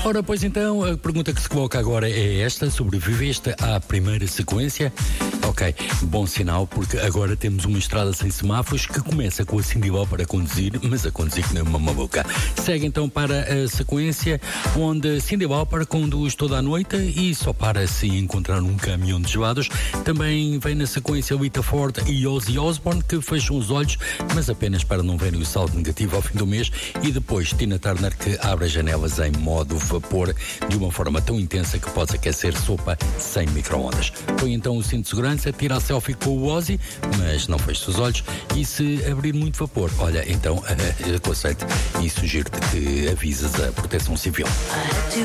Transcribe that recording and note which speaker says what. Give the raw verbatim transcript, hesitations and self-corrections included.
Speaker 1: Ora, pois então, a pergunta que se coloca agora é esta: sobreviveste à primeira sequência? Ok, bom sinal, porque agora temos uma estrada sem semáforos que começa com a Cyndi Lauper a conduzir, mas a conduzir que nem uma maluca. Segue então para a sequência onde Cyndi Lauper conduz toda a noite e só para se encontrar um caminhão de gelados. Também vem na sequência Rita Ford e Ozzy Osbourne, que fecham os olhos, mas apenas para não verem o saldo negativo ao fim do mês. E depois Tina Turner, que abre as janelas em modo vapor de uma forma tão intensa que pode aquecer sopa sem micro-ondas. Põe então o cinto de segurança, tira a selfie com o Ozzy, mas não feche os olhos, e se abrir muito vapor, olha, então aconselho-te e sugiro-te que avises a Proteção Civil.